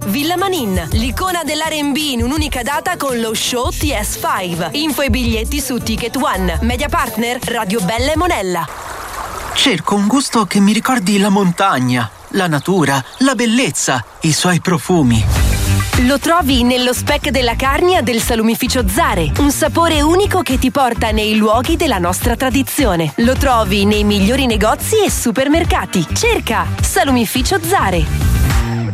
Villa Manin, l'icona dell'R&B in un'unica data con lo show TS5. Info e biglietti su Ticket One. Media partner Radio Bella e Monella. Cerco un gusto che mi ricordi la montagna, la natura, la bellezza, i suoi profumi. Lo trovi nello speck della Carnia del salumificio Zare, un sapore unico che ti porta nei luoghi della nostra tradizione. Lo trovi nei migliori negozi e supermercati. Cerca Salumificio Zare.